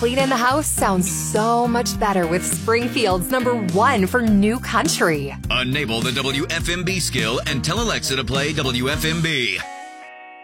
cleaning the house sounds so much better with Springfield's #1 for new country. Enable the WFMB skill and tell Alexa to play WFMB.